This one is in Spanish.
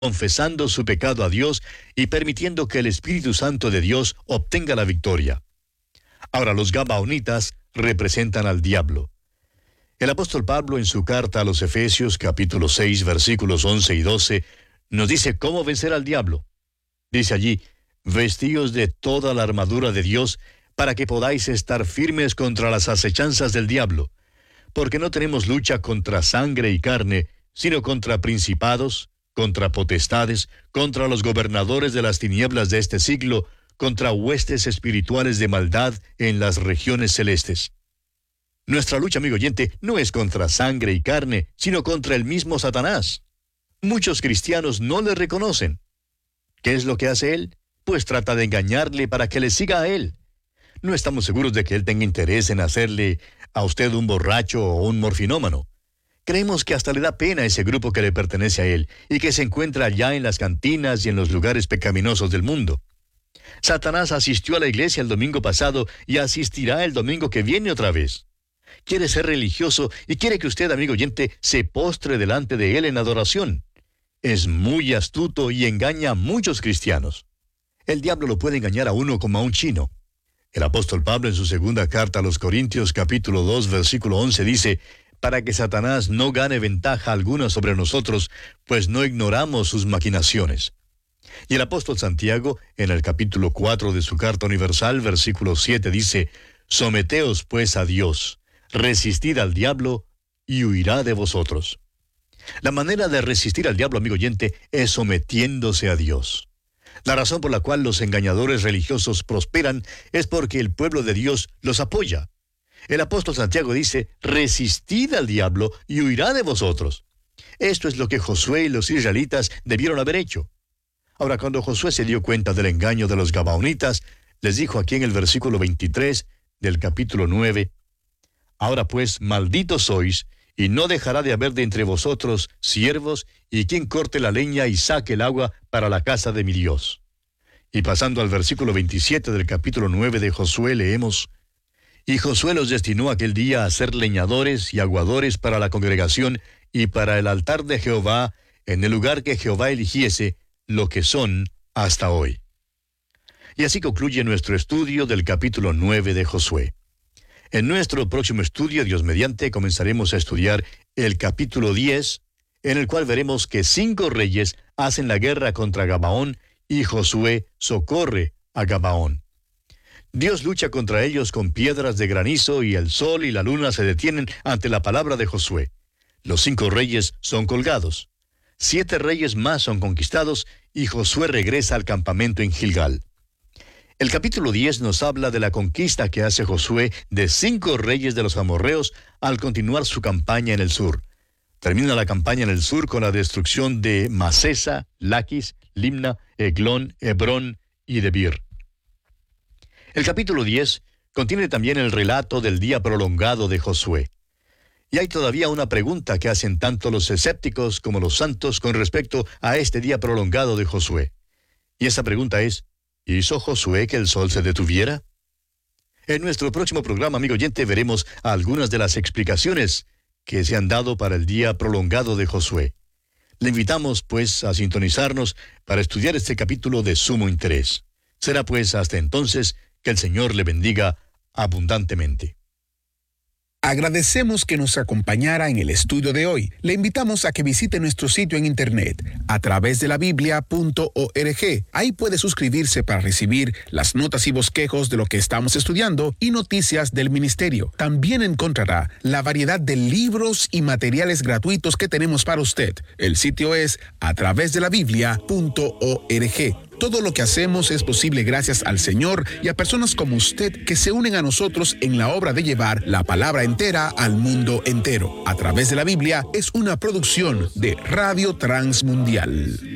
confesando su pecado a Dios y permitiendo que el Espíritu Santo de Dios obtenga la victoria. Ahora, los gabaonitas representan al diablo. El apóstol Pablo, en su carta a los Efesios, capítulo 6, versículos 11 y 12, nos dice cómo vencer al diablo. Dice allí: vestíos de toda la armadura de Dios, para que podáis estar firmes contra las acechanzas del diablo. Porque no tenemos lucha contra sangre y carne, sino contra principados, contra potestades, contra los gobernadores de las tinieblas de este siglo, contra huestes espirituales de maldad en las regiones celestes. Nuestra lucha, amigo oyente, no es contra sangre y carne, sino contra el mismo Satanás. Muchos cristianos no le reconocen. ¿Qué es lo que hace él? Pues trata de engañarle para que le siga a él. No estamos seguros de que él tenga interés en hacerle a usted un borracho o un morfinómano. Creemos que hasta le da pena a ese grupo que le pertenece a él y que se encuentra allá en las cantinas y en los lugares pecaminosos del mundo. Satanás asistió a la iglesia el domingo pasado y asistirá el domingo que viene otra vez. Quiere ser religioso y quiere que usted, amigo oyente, se postre delante de él en adoración. Es muy astuto y engaña a muchos cristianos. El diablo lo puede engañar a uno como a un chino. El apóstol Pablo, en su segunda carta a los Corintios, capítulo 2, versículo 11, dice: para que Satanás no gane ventaja alguna sobre nosotros, pues no ignoramos sus maquinaciones. Y el apóstol Santiago, en el capítulo 4 de su carta universal, versículo 7, dice: someteos pues a Dios, resistid al diablo, y huirá de vosotros. La manera de resistir al diablo, amigo oyente, es sometiéndose a Dios. La razón por la cual los engañadores religiosos prosperan es porque el pueblo de Dios los apoya. El apóstol Santiago dice: resistid al diablo y huirá de vosotros. Esto es lo que Josué y los israelitas debieron haber hecho. Ahora, cuando Josué se dio cuenta del engaño de los gabaonitas, les dijo aquí en el versículo 23 del capítulo 9: ahora pues, malditos sois, y no dejará de haber de entre vosotros siervos, y quien corte la leña y saque el agua para la casa de mi Dios. Y pasando al versículo 27 del capítulo 9 de Josué, leemos: y Josué los destinó aquel día a ser leñadores y aguadores para la congregación y para el altar de Jehová, en el lugar que Jehová eligiese, lo que son hasta hoy. Y así concluye nuestro estudio del capítulo 9 de Josué. En nuestro próximo estudio, Dios mediante, comenzaremos a estudiar el capítulo 10, en el cual veremos que 5 reyes hacen la guerra contra Gabaón y Josué socorre a Gabaón. Dios lucha contra ellos con piedras de granizo y el sol y la luna se detienen ante la palabra de Josué. Los 5 reyes son colgados. 7 reyes más son conquistados y Josué regresa al campamento en Gilgal. El capítulo 10 nos habla de la conquista que hace Josué de 5 reyes de los amorreos al continuar su campaña en el sur. Termina la campaña en el sur con la destrucción de Masesa, Laquis, Limna, Eglón, Hebrón y Debir. El capítulo 10 contiene también el relato del día prolongado de Josué. Y hay todavía una pregunta que hacen tanto los escépticos como los santos con respecto a este día prolongado de Josué. Y esa pregunta es: ¿hizo Josué que el sol se detuviera? En nuestro próximo programa, amigo oyente, veremos algunas de las explicaciones que se han dado para el día prolongado de Josué. Le invitamos, pues, a sintonizarnos para estudiar este capítulo de sumo interés. Será, pues, hasta entonces que el Señor le bendiga abundantemente. Agradecemos que nos acompañara en el estudio de hoy. Le invitamos a que visite nuestro sitio en internet a través de la biblia.org. Ahí puede suscribirse para recibir las notas y bosquejos de lo que estamos estudiando y noticias del ministerio. También encontrará la variedad de libros y materiales gratuitos que tenemos para usted. El sitio es a través de la biblia.org. Todo lo que hacemos es posible gracias al Señor y a personas como usted que se unen a nosotros en la obra de llevar la palabra entera al mundo entero. A través de la Biblia es una producción de Radio Transmundial.